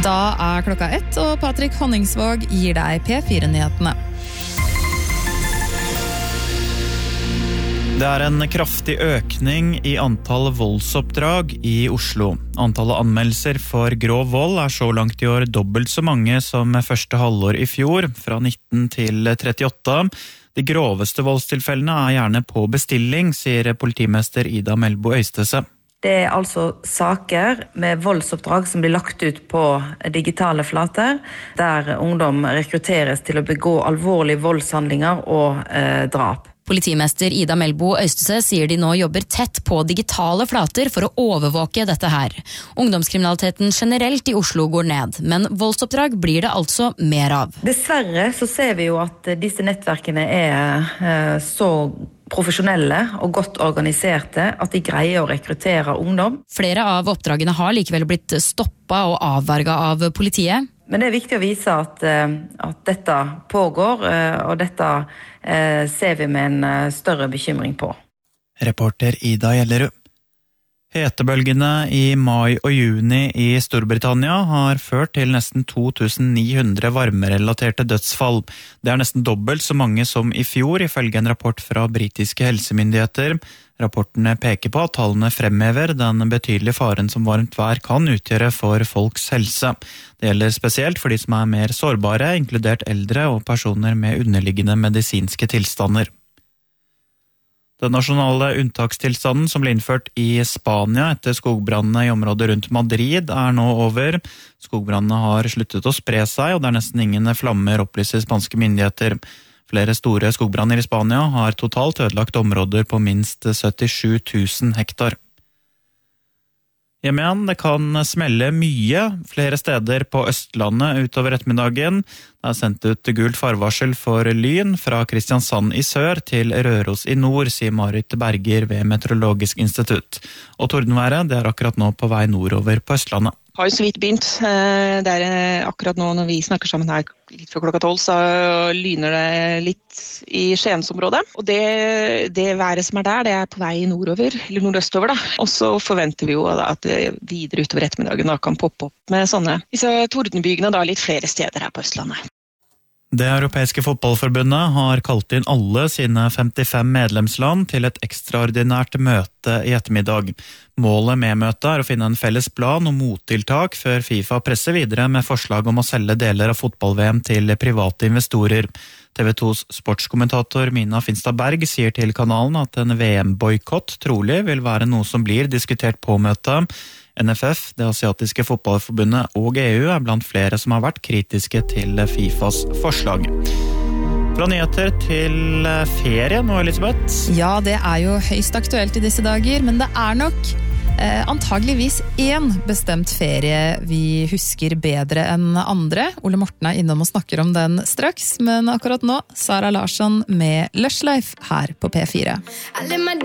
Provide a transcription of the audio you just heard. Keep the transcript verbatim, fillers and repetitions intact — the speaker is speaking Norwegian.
Da er klokka ett, og Patrick Honningsvåg gir deg P fire-nyhetene. Det er en kraftig økning i antall voldsoppdrag i Oslo. Antallet anmeldelser for grov vold er så langt i år dobbelt så mange som første halvår i fjor, fra nitten til trettiåtte. De groveste voldstilfellene er gjerne på bestilling, sier politimester Ida Melbo Øystese. Det er altså saker med voldsoppdrag som blir lagt ut på digitale flater, der ungdom rekrutteres til å begå alvorlige voldshandlinger og eh, drap. Politimester Ida Melbo Øystese sier de nå jobber tett på digitale flater for å overvåke dette her. Ungdomskriminaliteten generelt i Oslo går ned, men voldsoppdrag blir det altså mer av. Dessverre så ser vi jo at disse nettverkene er eh, så profesjonelle og godt organiserte at de greier å rekruttere ungdom. Flere av oppdragene har likevel blitt stoppet og avverget av politiet. Men det er viktig å vise at, at dette pågår, og dette ser vi med en større bekymring på. Reporter Ida Gjellerud. Hetebølgene i mai og juni i Storbritannia har ført til nesten to tusen ni hundre varmerelaterte dødsfall. Det er nesten dobbelt så mange som i fjor, ifølge en rapport fra britiske helsemyndigheter. Rapportene peker på at tallene fremhever den betydelige faren som varmt vær kan utgjøre for folks helse. Det gjelder spesielt for de som er mer sårbare, inkludert eldre og personer med underliggende medisinske tilstander. Den nasjonale unntakstilstanden som ble innført i Spania etter skogbrannene i området rundt Madrid er nå over. Skogbrannene har sluttet å spre seg, og det er nesten ingen flammer, opplyser spanske myndigheter. Flere store skogbranner i Spania har totalt ødelagt områder på minst syttisju tusen hektar. Hjem igjen, det kan smelle mye flere steder på Østlandet utover ettermiddagen. Det er sendt ut gult farvarsel for lyn fra Kristiansand i sør til Røros i nord, sier Marit Berger ved Meteorologisk institutt. Og tordenværet, det er akkurat nå på vei nordover på Østlandet. Har jo så vidt begynt. Det er akkurat nå når vi snakker sammen her litt før klokka tolv, så lyner det litt i Skiensområdet. Og det, det været som er der, det er på vei nordover, eller nordøstover da. Og så forventer vi jo at det videre utover ettermiddagen da kan poppe opp med sånne disse tordenbygene da litt flere steder her på Østlandet. Det europeiske fotballforbundet har kalt inn alle sine femtifem medlemsland til et ekstraordinært møte i ettermiddag. Målet med møtet er å finne en felles plan og mottiltak før FIFA presser videre med forslag om å selge deler av fotball-V M til private investorer. T V tos sportskommentator Mina Finstad Berg sier til kanalen at en V M-boykott trolig vil være noe som blir diskutert på møtet. N F F, det asiatiske fotballforbundet og E U er blant flere som har vært kritiske til FIFAs forslag. Fra nyheter til ferie nå, Elisabeth. Ja, det er jo høyst aktuelt i disse dager, men det er nok eh, antageligvis én bestemt ferie vi husker bedre enn andre. Ole Morten er innom og snakker om den straks, men akkurat nå Sara Larsson med Lush Life her på P fire.